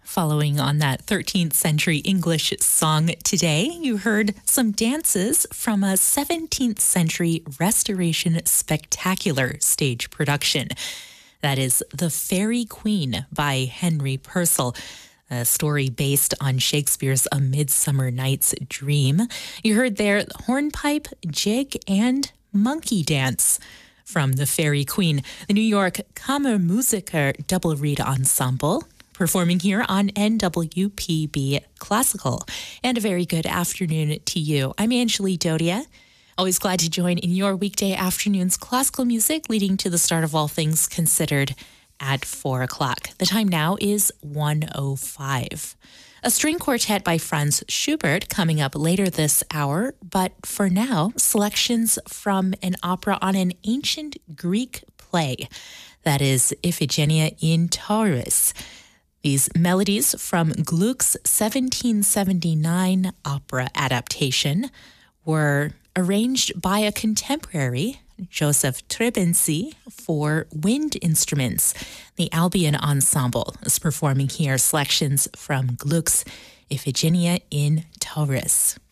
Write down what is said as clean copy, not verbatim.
Following on that 13th century English song today, you heard some dances from a 17th century Restoration spectacular stage production. That is The Faerie Queene by Henry Purcell, a story based on Shakespeare's A Midsummer Night's Dream. You heard there hornpipe, jig, and monkey dance from The Faerie Queene, the New York Kammermusiker Double Reed Ensemble, performing here on NWPB Classical. And a very good afternoon to you. I'm Angeli Dodia. Always glad to join in your weekday afternoon's classical music, leading to the start of All Things Considered at 4 o'clock. The time now is 1:05. A string quartet by Franz Schubert coming up later this hour, but for now, selections from an opera on an ancient Greek play, that is Iphigenia in Tauris. These melodies from Gluck's 1779 opera adaptation were arranged by a contemporary, Joseph Trebensky, for wind instruments. The Albion Ensemble is performing here selections from Gluck's Iphigenia in Tauris.